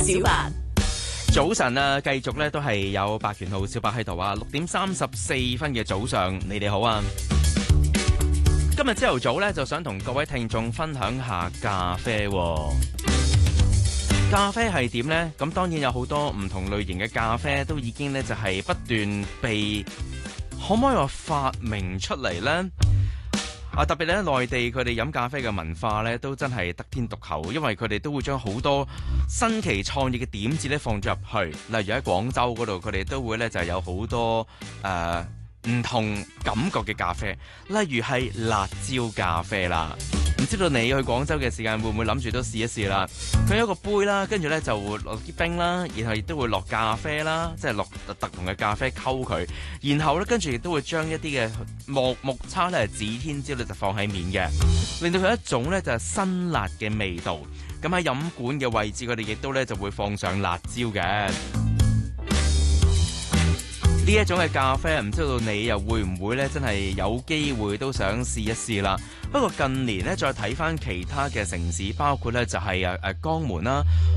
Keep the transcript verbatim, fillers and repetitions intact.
小白。 早晨啊，繼續咧都係有白權號小白喺度啊，六點三十四分嘅早上，你哋好啊！今日朝頭早咧就想同各位聽眾分享下咖啡喎。咖啡係點呢？咁當然有好多唔同類型嘅咖啡都已經咧就係不斷被可唔可以話發明出嚟呢？啊，特別咧，內地佢哋飲咖啡嘅文化咧，都真係得天獨厚，因為佢哋都會將好多新奇創意嘅點子咧放咗入去。例如喺廣州嗰度，佢哋都會咧就係有好多誒唔同感覺嘅咖啡，例如係辣椒咖啡啦。唔知道你去廣州嘅時間會唔會諗住都試一試啦？佢有一個杯啦，跟住咧就會落啲冰啦，然後亦都會落咖啡啦，即係落特同嘅咖啡溝佢，然後咧跟住亦都會將一啲嘅木木叉咧指天椒咧就放喺面嘅，令到佢一種咧就係辛辣嘅味道。咁喺飲管嘅位置，佢哋亦都咧就會放上辣椒嘅。呢一種嘅咖啡，唔知道你又會唔會咧，真係有機會都想試一試啦。不過近年咧，再睇翻其他嘅城市，包括咧就係誒誒江門啦，